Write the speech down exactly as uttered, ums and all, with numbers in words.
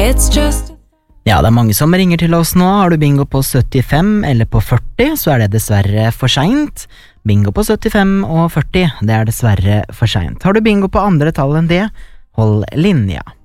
It's just Ja, det er mange som ringer til oss nå. Har du bingo på syttifem eller på førti, så er det dessverre for sent. Bingo på syttifem og førti, det er dessverre for sent. Har du bingo på andre tall enn det, hold linja.